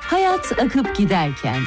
Hayat akıp giderken.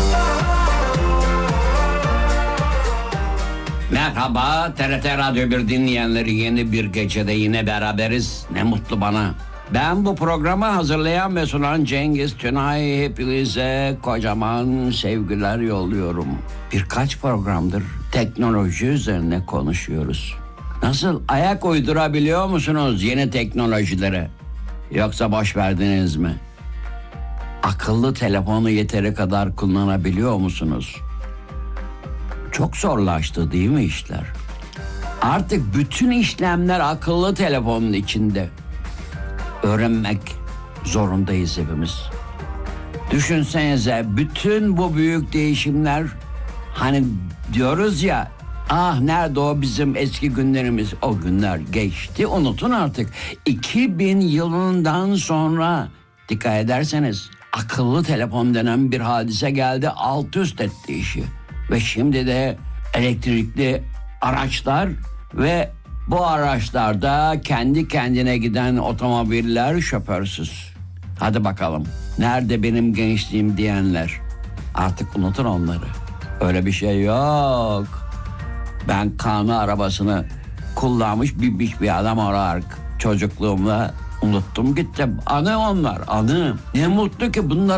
Merhaba TRT Radyo 1 dinleyenleri, yeni bir gecede yine beraberiz. Ne mutlu bana. Ben bu programı hazırlayan ve sunan Cengiz Tünay. Hepinize kocaman sevgiler yolluyorum. Birkaç programdır teknoloji üzerine konuşuyoruz. Nasıl, ayak uydurabiliyor musunuz yeni teknolojilere? Yoksa boş verdiniz mi? Akıllı telefonu yeteri kadar kullanabiliyor musunuz? Çok zorlaştı değil mi işler? Artık bütün işlemler akıllı telefonun içinde. Öğrenmek zorundayız hepimiz. Düşünsenize, bütün bu büyük değişimler, hani diyoruz ya, nerede o bizim eski günlerimiz? O günler geçti, unutun artık. 2000 yılından sonra dikkat ederseniz akıllı telefon denen bir hadise geldi, alt üst etti işi. Ve şimdi de elektrikli araçlar ve bu araçlarda kendi kendine giden otomobiller şoförsüz. Hadi bakalım, nerede benim gençliğim diyenler? Artık unutun onları. Öyle bir şey yok. Ben kanı arabasını kullanmış bir adam olarak çocukluğumda unuttum gittim. Anı onlar, anı. Ne mutlu ki bunlar